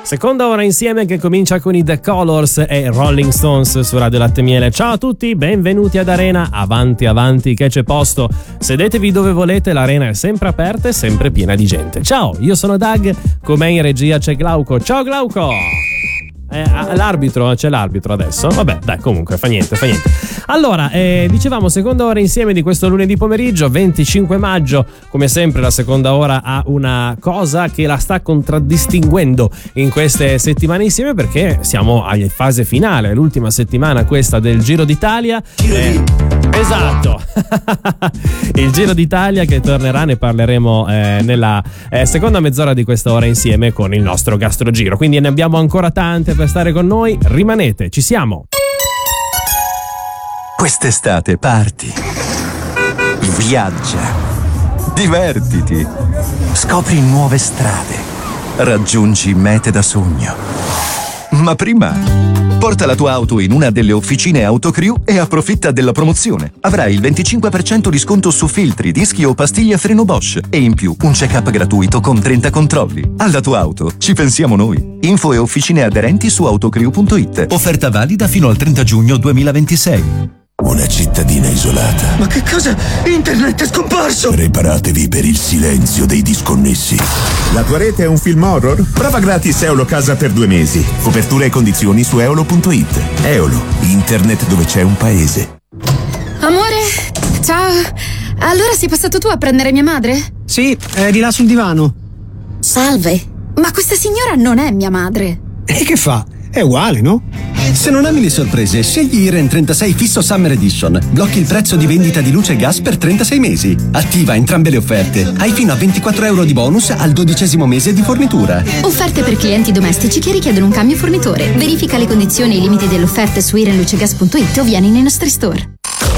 Seconda ora insieme che comincia con i The Colors e Rolling Stones su Radio Latte Miele. Ciao a tutti, benvenuti ad Arena. Avanti, avanti che c'è posto. Sedetevi dove volete, l'arena è sempre aperta e sempre piena di gente. Ciao, io sono Doug, con me in regia c'è Glauco. Ciao Glauco! C'è l'arbitro adesso. Vabbè, dai, comunque fa niente. Allora, dicevamo seconda ora insieme di questo lunedì pomeriggio 25 maggio. Come sempre la seconda ora ha una cosa che la sta contraddistinguendo in queste settimane insieme, perché siamo alla fase finale, l'ultima settimana questa del Giro d'Italia. Esatto. Il Giro d'Italia che tornerà, ne parleremo nella seconda mezz'ora di questa ora insieme con il nostro Gastrogiro. Quindi ne abbiamo ancora tante per stare con noi. Rimanete, ci siamo. Quest'estate parti, viaggia, divertiti, scopri nuove strade, raggiungi mete da sogno. Ma prima, porta la tua auto in una delle officine Autocrew e approfitta della promozione. Avrai il 25% di sconto su filtri, dischi o pastiglie a freno Bosch e in più un check-up gratuito con 30 controlli. Alla tua auto ci pensiamo noi. Info e officine aderenti su autocrew.it. Offerta valida fino al 30 giugno 2026. Una cittadina isolata. Ma che cosa? Internet è scomparso! Preparatevi per il silenzio dei disconnessi. La tua rete è un film horror? Prova gratis Eolo Casa per 2 mesi. Coperture e condizioni su eolo.it. Eolo, internet dove c'è un paese. Amore, ciao. Allora sei passato tu a prendere mia madre? Sì, è di là sul divano. Salve, ma questa signora non è mia madre. E che fa? È uguale, no? Se non ami le sorprese, scegli Iren 36 Fisso Summer Edition. Blocchi il prezzo di vendita di luce e gas per 36 mesi. Attiva entrambe le offerte. Hai fino a 24 euro di bonus al 12° mese di fornitura. Offerte per clienti domestici che richiedono un cambio fornitore. Verifica le condizioni e i limiti dell'offerta su irenlucegas.it o vieni nei nostri store.